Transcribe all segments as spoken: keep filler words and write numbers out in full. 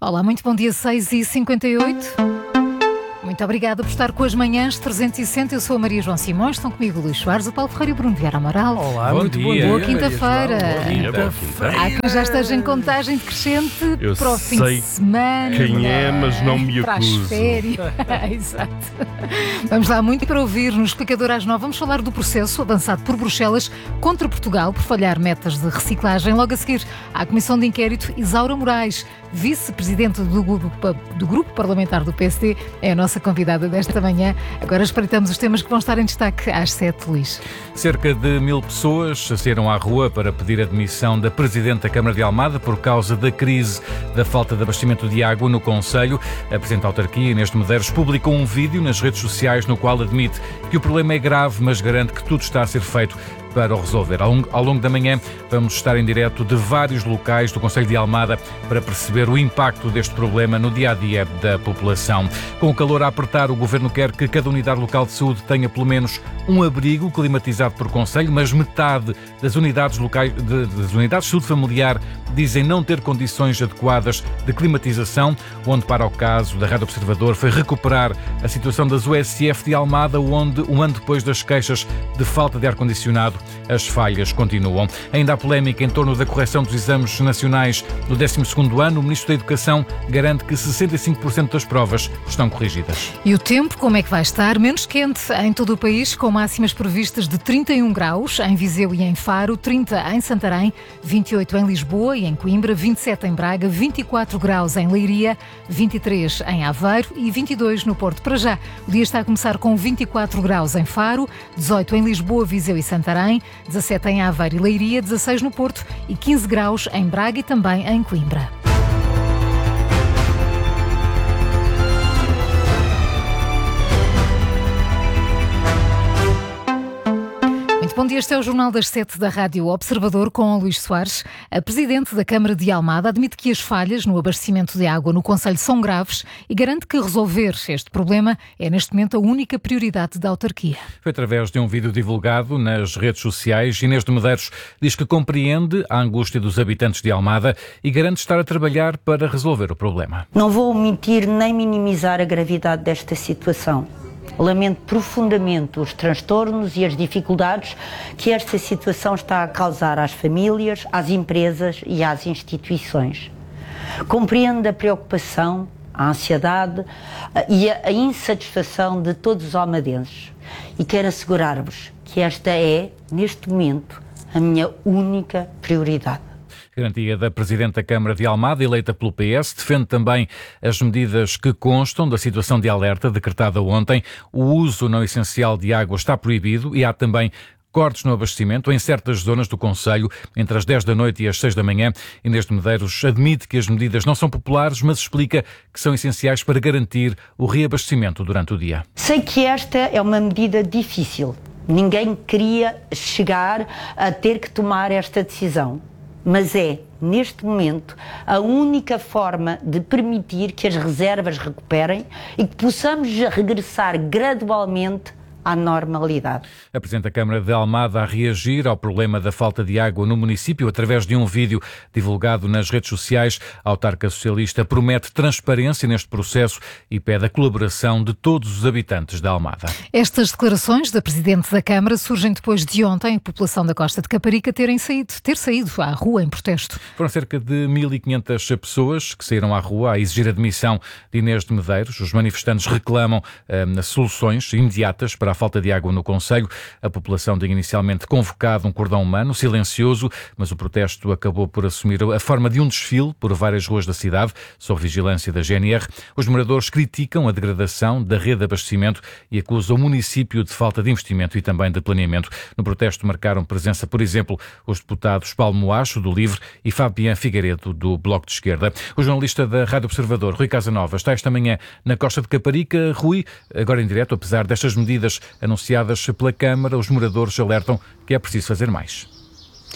Olá, muito bom dia, seis e cinquenta e oito. Muito obrigada por estar com as manhãs trezentos e sessenta. Eu sou a Maria João Simões, estão comigo o Luís Soares, o Paulo Ferreira e o Bruno Vieira Amaral. Olá, bom muito dia. bom dia. Boa quinta-feira. Quinta-feira. Há quem já esteja em contagem decrescente Eu para o fim de sei semana. quem é, mas não me para as acuso. férias. Exato. Vamos lá, muito para ouvir no Explicador às nove. Vamos falar do processo avançado por Bruxelas contra Portugal por falhar metas de reciclagem. Logo a seguir, à Comissão de Inquérito, Isaura Moraes, vice-presidente do grupo, do grupo parlamentar do P S D, é a nossa convidada desta manhã. Agora espreitamos os temas que vão estar em destaque às sete, Luís. Cerca de mil pessoas saíram à rua para pedir a demissão da Presidente da Câmara de Almada por causa da crise da falta de abastecimento de água no concelho. A Presidente da Autarquia, Inês de Medeiros, publicou um vídeo nas redes sociais no qual admite que o problema é grave, mas garante que tudo está a ser feito para o resolver. Ao longo, ao longo da manhã vamos estar em direto de vários locais do concelho de Almada para perceber o impacto deste problema no dia-a-dia da população. Com o calor a apertar, o Governo quer que cada unidade local de saúde tenha pelo menos um abrigo climatizado por concelho, mas metade das unidades locais, de, das unidades de saúde familiar dizem não ter condições adequadas de climatização. Onde, para o caso da Rádio Observador, foi recuperar a situação das U S F de Almada, onde, um ano depois das queixas de falta de ar-condicionado, as falhas continuam. Ainda há polémica em torno da correção dos exames nacionais no décimo segundo ano. O Ministro da Educação garante que sessenta e cinco por cento das provas estão corrigidas. E o tempo, como é que vai estar? Menos quente em todo o país, com máximas previstas de trinta e um graus em Viseu e em Faro, trinta em Santarém, vinte e oito em Lisboa e em Coimbra, vinte e sete em Braga, vinte e quatro graus em Leiria, vinte e três em Aveiro e vinte e dois no Porto. Para já, o dia está a começar com vinte e quatro graus em Faro, dezoito em Lisboa, Viseu e Santarém, dezassete em Aveiro e Leiria, dezasseis no Porto e quinze graus em Braga e também em Coimbra. Bom dia, este é o Jornal das Sete da Rádio Observador com o Luís Soares. A Presidente da Câmara de Almada admite que as falhas no abastecimento de água no concelho são graves e garante que resolver este problema é neste momento a única prioridade da autarquia. Foi através de um vídeo divulgado nas redes sociais. Inês de Medeiros diz que compreende a angústia dos habitantes de Almada e garante estar a trabalhar para resolver o problema. Não vou omitir nem minimizar a gravidade desta situação. Lamento profundamente os transtornos e as dificuldades que esta situação está a causar às famílias, às empresas e às instituições. Compreendo a preocupação, a ansiedade e a insatisfação de todos os almadenses e quero assegurar-vos que esta é, neste momento, a minha única prioridade. Garantia da Presidente da Câmara de Almada, eleita pelo P S, defende também as medidas que constam da situação de alerta decretada ontem. O uso não essencial de água está proibido e há também cortes no abastecimento em certas zonas do concelho entre as dez da noite e as seis da manhã. Inês de Medeiros admite que as medidas não são populares, mas explica que são essenciais para garantir o reabastecimento durante o dia. Sei que esta é uma medida difícil. Ninguém queria chegar a ter que tomar esta decisão. Mas é, neste momento, a única forma de permitir que as reservas recuperem e que possamos regressar gradualmente à normalidade. A Presidente da Câmara de Almada a reagir ao problema da falta de água no município através de um vídeo divulgado nas redes sociais. A autarca socialista promete transparência neste processo e pede a colaboração de todos os habitantes da Almada. Estas declarações da Presidente da Câmara surgem depois de ontem a população da Costa de Caparica terem saído, ter saído à rua em protesto. Foram cerca de mil e quinhentas pessoas que saíram à rua a exigir a demissão de Inês de Medeiros. Os manifestantes reclamam hum, soluções imediatas para a falta de água no concelho. A população tinha inicialmente convocado um cordão humano silencioso, mas o protesto acabou por assumir a forma de um desfile por várias ruas da cidade, sob vigilância da G N R. Os moradores criticam a degradação da rede de abastecimento e acusam o município de falta de investimento e também de planeamento. No protesto marcaram presença, por exemplo, os deputados Paulo Moacho, do Livre, e Fabián Figueiredo, do Bloco de Esquerda. O jornalista da Rádio Observador, Rui Casanova, está esta manhã na Costa de Caparica. Rui, agora em direto, apesar destas medidas anunciadas pela Câmara, os moradores alertam que é preciso fazer mais.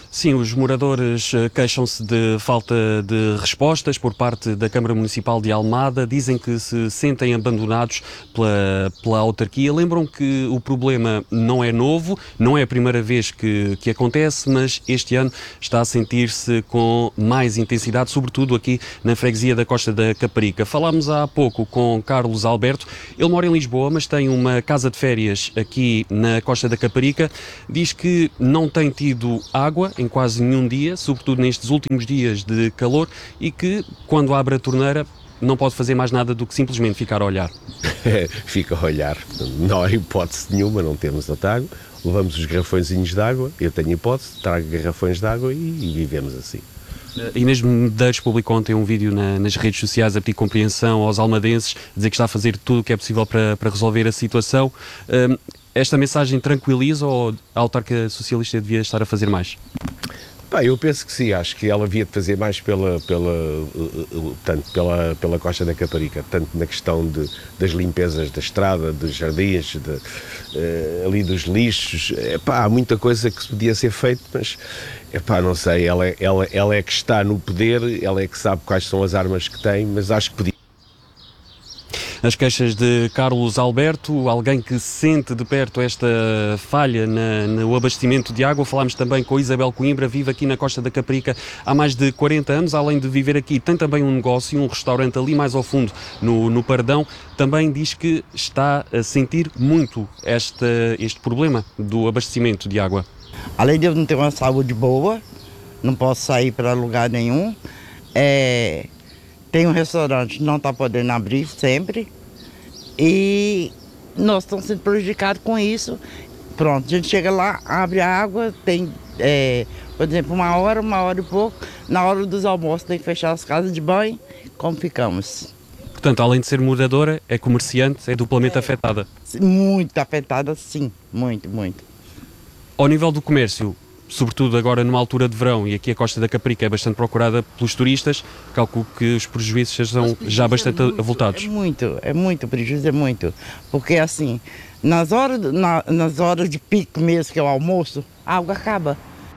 Sim, os moradores queixam-se de falta de respostas por parte da Câmara Municipal de Almada, dizem que se sentem abandonados pela, pela autarquia. Lembram que o problema não é novo, não é a primeira vez que, que acontece, mas este ano está a sentir-se com mais intensidade, sobretudo aqui na freguesia da Costa da Caparica. Falámos há pouco com Carlos Alberto, ele mora em Lisboa, mas tem uma casa de férias aqui na Costa da Caparica. Diz que não tem tido água em quase nenhum dia, sobretudo nestes últimos dias de calor, e que quando abre a torneira não pode fazer mais nada do que simplesmente ficar a olhar. Fica a olhar. Não há hipótese nenhuma, não temos outra água. Levamos os garrafõezinhos de água, eu tenho hipótese, trago garrafões de água e, e vivemos assim. Inês Medeiros publicou ontem um vídeo na, nas redes sociais a pedir compreensão aos almadenses, dizer que está a fazer tudo o que é possível para, para resolver a situação. Um, esta mensagem tranquiliza ou a autarca socialista devia estar a fazer mais? Pá, eu penso que sim, acho que ela devia fazer mais pela, pela, uh, tanto pela, pela Costa da Caparica, tanto na questão de, das limpezas da estrada, dos jardins, de, uh, ali dos lixos. Epá, há muita coisa que podia ser feita, mas epá, não sei, ela, ela, ela é que está no poder, ela é que sabe quais são as armas que tem, mas acho que podia. As queixas de Carlos Alberto, alguém que sente de perto esta falha na, no abastecimento de água. Falámos também com Isabel Coimbra, vive aqui na Costa da Caparica há mais de quarenta anos, além de viver aqui, tem também um negócio, um restaurante ali mais ao fundo, no, no Pardão. Também diz que está a sentir muito este, este problema do abastecimento de água. Além de eu não ter uma saúde boa, não posso sair para lugar nenhum, é... tem um restaurante que não está podendo abrir sempre e nós estamos sendo prejudicados com isso. Pronto, a gente chega lá, abre a água, tem, é, por exemplo, uma hora, uma hora e pouco, na hora dos almoços tem que fechar as casas de banho, como ficamos? Portanto, além de ser moradora, é comerciante, é duplamente é, afetada? Muito afetada, sim, muito, muito. Ao nível do comércio, sobretudo agora numa altura de verão, e aqui a Costa da Caparica é bastante procurada pelos turistas, calculo que os prejuízos sejam já bastante é muito, avultados. É muito, é muito, o prejuízo é muito, porque assim, nas horas, na, nas horas de pico mesmo, que é o almoço, a água acaba.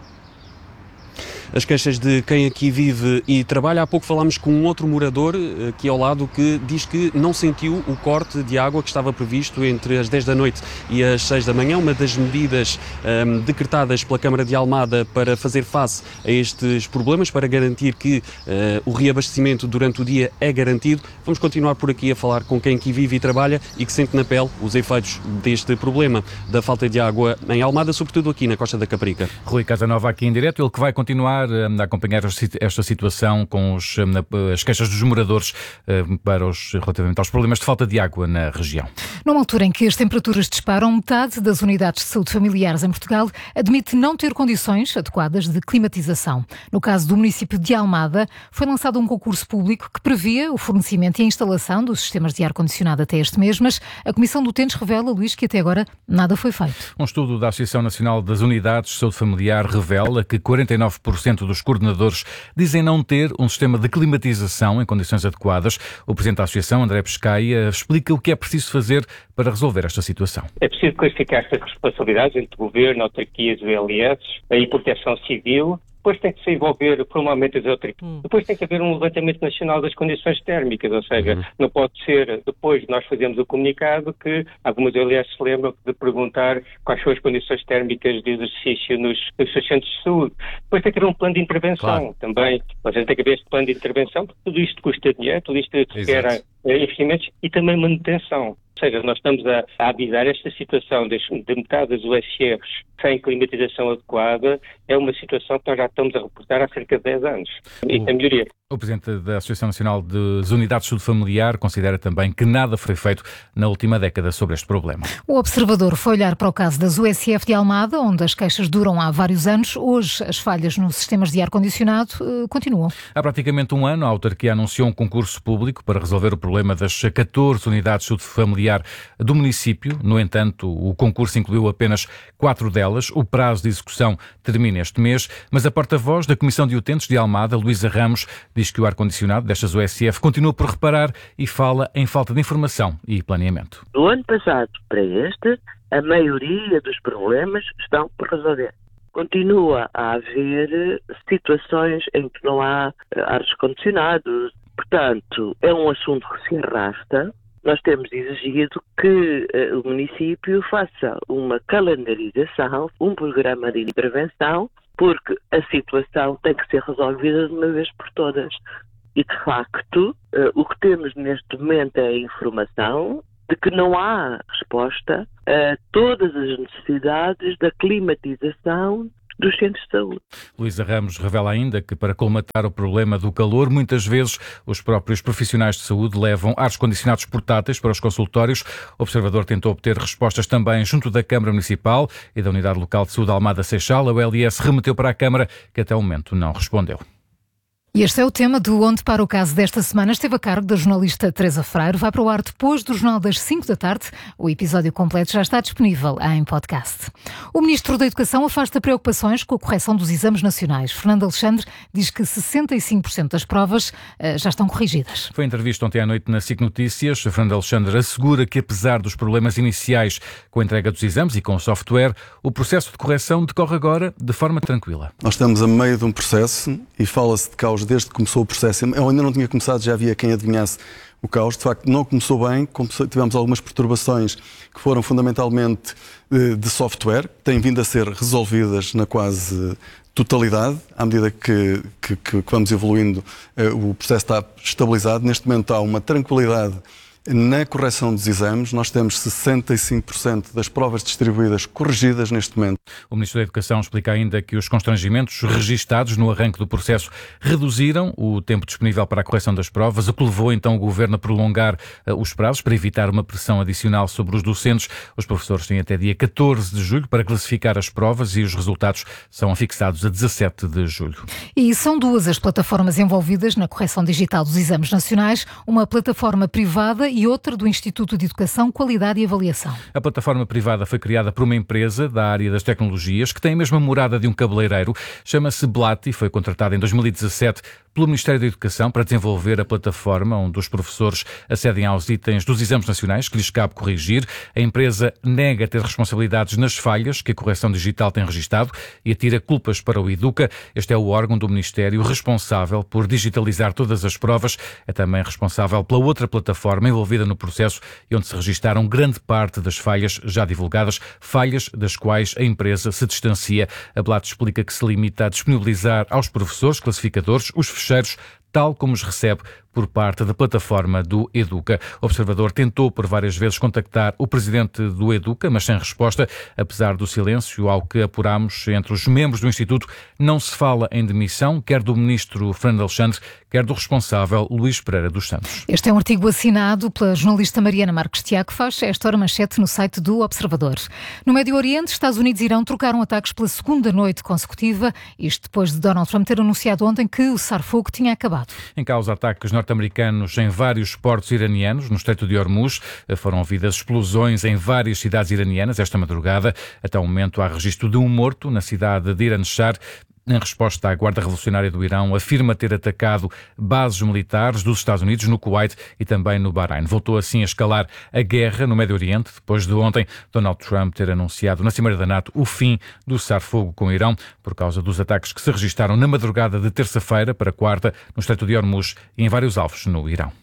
As queixas de quem aqui vive e trabalha. Há pouco falámos com um outro morador aqui ao lado que diz que não sentiu o corte de água que estava previsto entre as dez da noite e as seis da manhã, uma das medidas um, decretadas pela Câmara de Almada para fazer face a estes problemas, para garantir que uh, o reabastecimento durante o dia é garantido. Vamos continuar por aqui a falar com quem aqui vive e trabalha e que sente na pele os efeitos deste problema da falta de água em Almada, sobretudo aqui na Costa da Caparica. Rui Casanova aqui em direto, ele que vai continuar a acompanhar esta situação com os, as queixas dos moradores para os, relativamente aos problemas de falta de água na região. Numa altura em que as temperaturas disparam, metade das unidades de saúde familiares em Portugal admite não ter condições adequadas de climatização. No caso do município de Almada, foi lançado um concurso público que previa o fornecimento e a instalação dos sistemas de ar-condicionado até este mês, mas a Comissão do Utentes revela, Luís, que até agora nada foi feito. Um estudo da Associação Nacional das Unidades de Saúde Familiar revela que quarenta e nove por cento dos coordenadores dizem não ter um sistema de climatização em condições adequadas. O presidente da Associação, André Pescaia, explica o que é preciso fazer para resolver esta situação. É preciso classificar estas responsabilidades entre governo, autarquias, V L S e proteção civil. Depois tem que se envolver formalmente as autarquias. Hum. Depois tem que haver um levantamento nacional das condições térmicas, ou seja, uhum. não pode ser, depois de nós fazermos o comunicado, que algumas V L S se lembram de perguntar quais são as condições térmicas de exercício nos, nos centros de saúde. Depois tem que haver um plano de intervenção claro. também. Ou seja, tem que haver este plano de intervenção, porque tudo isto custa dinheiro, tudo isto requer investimentos e também manutenção. Ou seja, nós estamos a, a avisar esta situação de, de metade das U S Fs sem climatização adequada, é uma situação que nós já estamos a reportar há cerca de dez anos. E tem melhoria. O Presidente da Associação Nacional das Unidades de Saúde Familiar considera também que nada foi feito na última década sobre este problema. O Observador foi olhar para o caso das U S F de Almada, onde as queixas duram há vários anos. Hoje, as falhas nos sistemas de ar-condicionado uh, continuam. Há praticamente um ano, a autarquia anunciou um concurso público para resolver o problema das catorze unidades de saúde familiar do município. No entanto, o concurso incluiu apenas quatro delas. O prazo de execução termina este mês, mas a porta-voz da Comissão de Utentes de Almada, Luísa Ramos, diz que o ar-condicionado destas U S F continua por reparar e fala em falta de informação e planeamento. Do ano passado para este, a maioria dos problemas estão por resolver. continua a haver situações em que não há ares condicionados. Portanto, é um assunto que se arrasta. Nós temos exigido que uh, o município faça uma calendarização, um programa de intervenção, porque a situação tem que ser resolvida de uma vez por todas. E, de facto, uh, o que temos neste momento é a informação de que não há resposta a todas as necessidades da climatização dos centros de saúde. Luísa Ramos revela ainda que, para colmatar o problema do calor, muitas vezes os próprios profissionais de saúde levam ares condicionados portáteis para os consultórios. O Observador tentou obter respostas também junto da Câmara Municipal e da Unidade Local de Saúde Almada Seixal. A U L S remeteu para a Câmara, que até o momento não respondeu. E este é o tema do Onde Para o Caso desta semana. Esteve a cargo da jornalista Teresa Freire. Vai para o ar depois do Jornal das cinco da tarde. O episódio completo já está disponível em podcast. O Ministro da Educação afasta preocupações com a correção dos exames nacionais. Fernando Alexandre diz que sessenta e cinco por cento das provas uh, já estão corrigidas. Foi entrevista ontem à noite na S I C Notícias. Fernando Alexandre assegura que, apesar dos problemas iniciais com a entrega dos exames e com o software, o processo de correção decorre agora de forma tranquila. Nós estamos a meio de um processo e fala-se de caos desde que começou o processo. Eu ainda não tinha começado, já havia quem adivinhasse o caos. De facto, não começou bem, tivemos algumas perturbações que foram fundamentalmente de software, que têm vindo a ser resolvidas na quase totalidade. À medida que, que, que vamos evoluindo, o processo está estabilizado. Neste momento há uma tranquilidade na correção dos exames. Nós temos sessenta e cinco por cento das provas distribuídas corrigidas neste momento. O Ministro da Educação explica ainda que os constrangimentos registados no arranque do processo reduziram o tempo disponível para a correção das provas, o que levou então o Governo a prolongar uh, os prazos para evitar uma pressão adicional sobre os docentes. Os professores têm até dia catorze de julho para classificar as provas e os resultados são fixados a dezassete de julho. E são duas as plataformas envolvidas na correção digital dos exames nacionais, uma plataforma privada e outra do Instituto de Educação, Qualidade e Avaliação. A plataforma privada foi criada por uma empresa da área das tecnologias que tem a mesma morada de um cabeleireiro. Chama-se Blati e foi contratada em dois mil e dezassete pelo Ministério da Educação para desenvolver a plataforma onde os professores acedem aos itens dos exames nacionais que lhes cabe corrigir. A empresa nega ter responsabilidades nas falhas que a correção digital tem registado e atira culpas para o Educa. Este é o órgão do Ministério responsável por digitalizar todas as provas. É também responsável pela outra plataforma envolvida no processo e onde se registaram grande parte das falhas já divulgadas, falhas das quais a empresa se distancia. A Blati explica que se limita a disponibilizar aos professores classificadores os fecheiros tal como os recebe por parte da plataforma do Educa. O Observador tentou por várias vezes contactar o presidente do Educa, mas sem resposta. Apesar do silêncio ao que apuramos entre os membros do Instituto, não se fala em demissão, quer do ministro Fernando Alexandre, quer do responsável Luís Pereira dos Santos. Este é um artigo assinado pela jornalista Mariana Marques Tiago, que faz esta hora manchete no site do Observador. No Médio Oriente, Estados Unidos e Irão trocaram ataques pela segunda noite consecutiva, isto depois de Donald Trump ter anunciado ontem que o cessar-fogo tinha acabado. Em causa ataques norte-americanos em vários portos iranianos, no Estreito de Hormuz, foram ouvidas explosões em várias cidades iranianas esta madrugada. Até o momento há registro de um morto na cidade de Iran-Shar. Em resposta, a Guarda Revolucionária do Irão afirma ter atacado bases militares dos Estados Unidos no Kuwait e também no Bahrein. Voltou assim a escalar a guerra no Médio Oriente, depois de ontem Donald Trump ter anunciado na Cimeira da NATO o fim do cessar-fogo com o Irão, por causa dos ataques que se registaram na madrugada de terça-feira para quarta no Estreito de Hormuz e em vários alvos no Irão.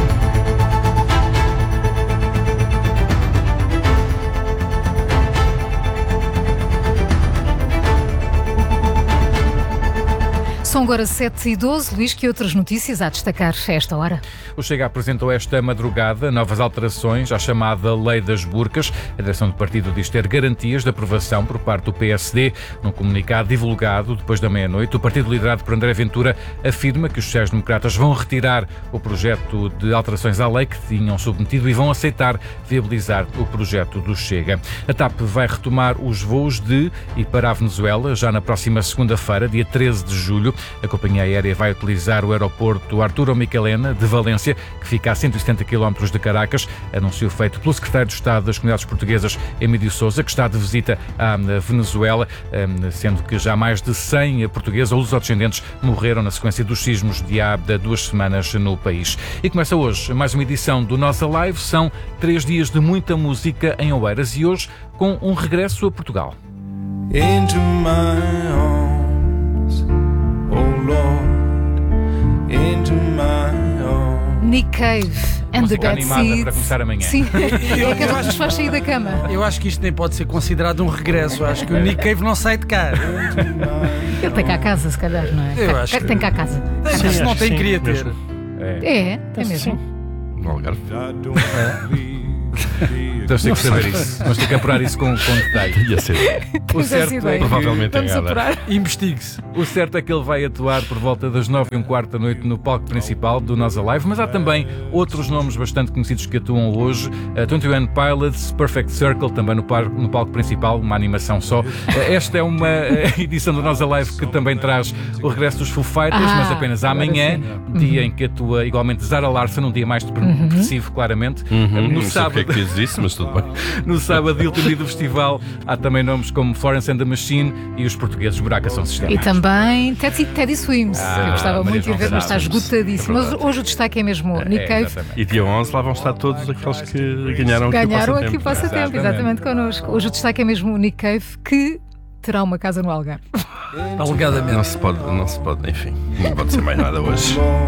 São agora sete e doze. Luís, que outras notícias há a destacar a esta hora? O Chega apresentou esta madrugada novas alterações à chamada Lei das Burcas. A direção do partido diz ter garantias de aprovação por parte do P S D. Num comunicado divulgado depois da meia-noite, o partido liderado por André Ventura afirma que os sociais-democratas vão retirar o projeto de alterações à lei que tinham submetido e vão aceitar viabilizar o projeto do Chega. A TAP vai retomar os voos de e para a Venezuela já na próxima segunda-feira, dia treze de julho. A companhia aérea vai utilizar o aeroporto Arturo Michelena de Valência, que fica a cento e setenta quilómetros de Caracas. Anúncio feito pelo secretário de Estado das Comunidades Portuguesas, Emílio Sousa, que está de visita à Venezuela, sendo que já mais de cem portugueses ou lusodescendentes morreram na sequência dos sismos de há duas semanas no país. E começa hoje mais uma edição do Nossa Live. São três dias de muita música em Oeiras e hoje com um regresso a Portugal. into my arms, oh Lord, into my arms. Nick Cave and the Bad Seeds. Para começar amanhã. Sim, é que as pessoas sair da cama. Eu acho que isto nem pode ser considerado um regresso. Acho que o Nick Cave não sai de cá. Ele tem cá a casa, se calhar, não é? Eu acho que tem cá a casa. Sim, se não tem, sim, queria ter. mesmo. É, tem mesmo. Sim. No Algarve. Temos ter que saber isso. Vamos ter que apurar isso com, com detalhe. Ia ser. O certo é que, provavelmente Vamos em Ada. apurar. Investigue-se. o certo é que ele vai atuar por volta das nove e um quarto da noite no palco principal do Nós Alive, mas há também outros nomes bastante conhecidos que atuam hoje. Uh, twenty one Pilots, Perfect Circle, também no, par, no palco principal, uma animação só. Uh, esta é uma uh, edição do Nós Alive que também traz o regresso dos Foo Fighters, ah, mas apenas amanhã, dia uhum. em que atua igualmente Zara Larsson, um dia mais depressivo, uhum. claramente. Uhum, no não sei sábado, porque é que dizes isso, mas tudo bem. No sábado, último dia do festival, há também nomes como Florence and the Machine e os portugueses Buraca São Sistema. E também Teddy, Teddy Swims, Ah, que eu gostava Maria muito de João ver, mas está Gonçalves. esgotadíssimo. É Mas verdade. hoje o destaque é mesmo Nick É, Cave. exatamente. E dia onze lá vão estar todos aqueles que ganharam, Ganharam aqui aqui o passatempo, Exatamente. exatamente connosco. Hoje o destaque é mesmo o Nick Cave, que terá uma casa no Algarve. Alegadamente. Não se pode, não se pode, enfim, não pode ser mais nada hoje.